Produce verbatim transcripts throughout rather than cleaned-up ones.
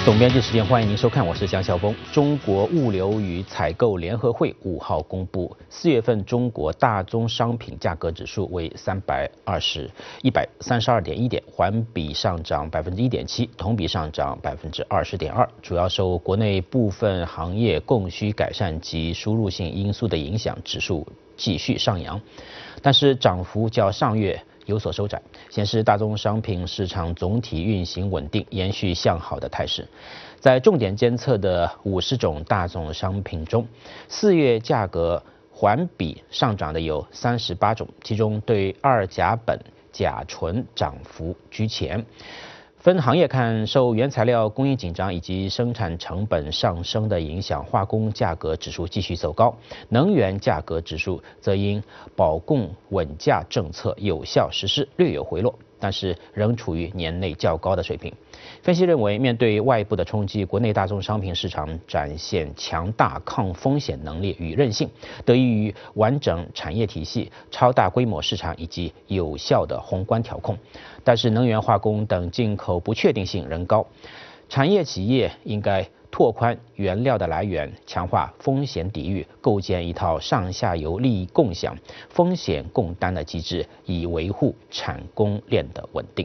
总编辑时间，欢迎您收看，我是江晓峰。中国物流与采购联合会五号公布，四月份中国大宗商品价格指数为三百二十一百三十二点一点，环比上涨百分之一点七，同比上涨百分之二十点二，主要受国内部分行业供需改善及输入性因素的影响，指数继续上扬，但是涨幅较上月有所收窄，显示大宗商品市场总体运行稳定，延续向好的态势。在重点监测的五十种大宗商品中，四月价格环比上涨的有三十八种，其中对二甲苯、甲醇涨幅居前。分行业看，受原材料供应紧张以及生产成本上升的影响，化工价格指数继续走高，能源价格指数则因保供稳价政策有效实施略有回落，但是仍处于年内较高的水平。分析认为，面对外部的冲击，国内大宗商品市场展现强大抗风险能力与韧性，得益于完整产业体系、超大规模市场以及有效的宏观调控。但是能源化工等进口不确定性仍高，产业企业应该拓宽原料的来源，强化风险抵御，构建一套上下游利益共享、风险共担的机制，以维护产供链的稳定。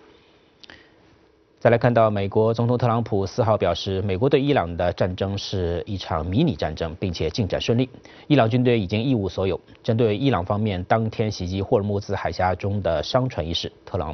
再来看到，美国总统特朗普四号表示，美国对伊朗的战争是一场迷你战争，并且进展顺利。伊朗军队已经一无所有。针对伊朗方面当天袭击霍尔木兹海峡中的商船一事，特朗